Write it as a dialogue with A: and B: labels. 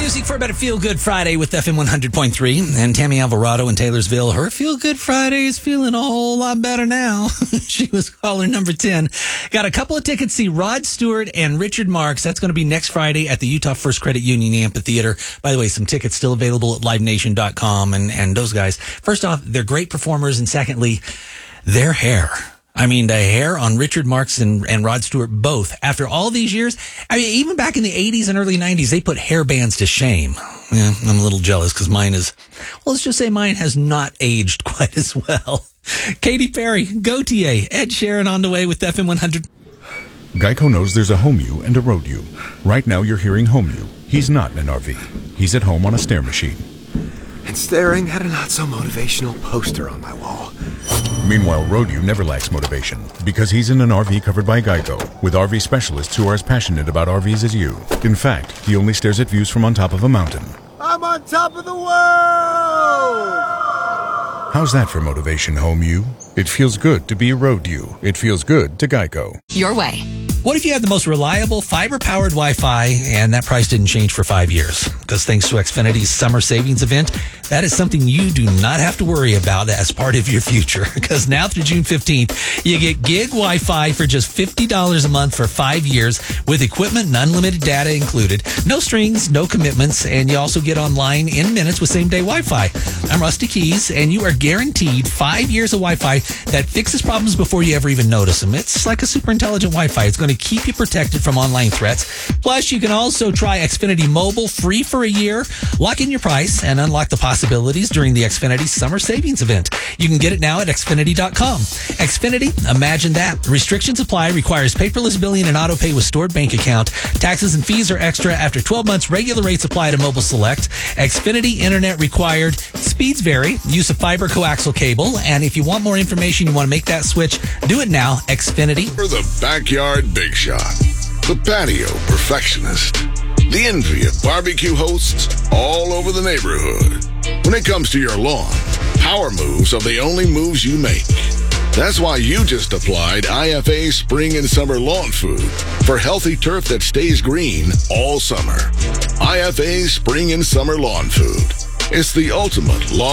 A: Music for a better feel-good Friday with FM 100.3. And Tammy Alvarado in Taylorsville, her feel-good Friday is feeling a whole lot better now. She was caller number 10. Got a couple of tickets to see Rod Stewart and Richard Marx. That's going to be next Friday at the Utah First Credit Union Amphitheater. By the way, some tickets still available at livenation.com. And those guys, first off, they're great performers. And secondly, their hair. I mean, the hair on Richard Marx and Rod Stewart, both, after all these years, I mean, even back in the 80s and early 90s, they put hair bands to shame. Yeah, I'm a little jealous because mine is, well, let's just say mine has not aged quite as well. Katy Perry, Gautier, Ed Sheeran on the way with FM 100.
B: Geico knows there's a home you and a road you. Right now you're hearing home you. He's not in an RV. He's at home on a stair machine.
C: And staring at a not-so-motivational poster on my wall.
B: Meanwhile, Road-U never lacks motivation because he's in an RV covered by Geico with RV specialists who are as passionate about RVs as you. In fact, he only stares at views from on top of a mountain.
C: I'm on top of the world!
B: How's that for motivation, home you? It feels good to be a Road-U. It feels good to Geico.
D: Your way.
A: What if you had the most reliable fiber-powered Wi-Fi and that price didn't change for 5 years? Because thanks to Xfinity's summer savings event, that is something you do not have to worry about as part of your future. Because now through June 15th, you get gig Wi-Fi for just $50 a month for 5 years with equipment and unlimited data included. No strings, no commitments, and you also get online in minutes with same-day Wi-Fi. I'm Rusty Keys, and you are guaranteed 5 years of Wi-Fi that fixes problems before you ever even notice them. It's like a super intelligent Wi-Fi. It's going to keep you protected from online threats. Plus, you can also try Xfinity Mobile free for a year. Lock in your price and unlock the possibilities during the Xfinity Summer Savings Event. You can get it now at Xfinity.com. Xfinity, imagine that. Restrictions apply. Requires paperless billing and auto pay with stored bank account. Taxes and fees are extra. After 12 months, regular rates apply to Mobile Select. Xfinity Internet required. Speeds vary. Use of fiber coaxial cable. And if you want more information, you want to make that switch, do it now. Xfinity.
E: For the backyard big shot, the patio perfectionist, the envy of barbecue hosts all over the neighborhood. When it comes to your lawn, power moves are the only moves you make. That's why you just applied IFA Spring and Summer Lawn Food for healthy turf that stays green all summer. IFA Spring and Summer Lawn Food. It's the ultimate lawn